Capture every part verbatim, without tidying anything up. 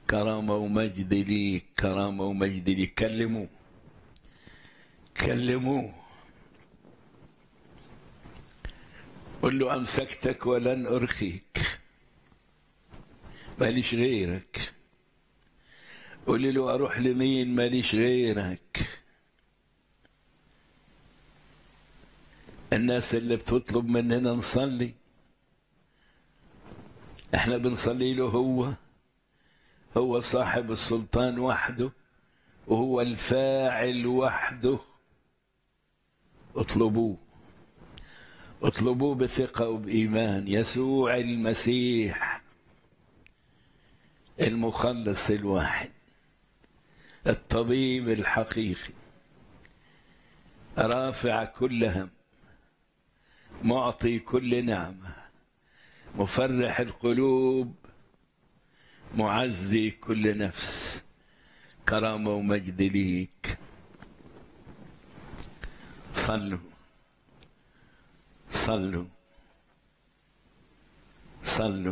كرامة ومجد ليك، كرامة ومجد ليك. كلموه كلموه قل له أمسكتك ولن أرخيك، ماليش غيرك. قل له أروح لمين، ماليش غيرك. الناس اللي بتطلب مننا نصلي، احنا بنصلي له هو هو صاحب السلطان وحده، وهو الفاعل وحده. اطلبوه اطلبوه بثقة وبإيمان. يسوع المسيح المخلص الواحد، الطبيب الحقيقي، رافع كل هم، معطي كل نعمة، مفرح القلوب، معزي كل نفس. كرامة ومجد ليك. صلوا صلوا صلوا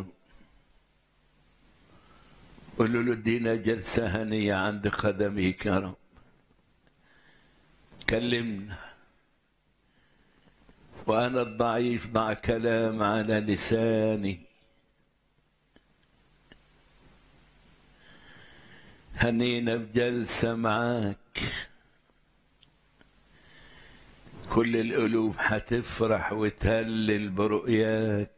قولوا له ادينا جلسة هنية عند قدميك يا رب. كلمنا وأنا الضعيف ضع كلام على لساني. هنينا بجلسة معاك، كل القلوب حتفرح وتهلل برؤياك.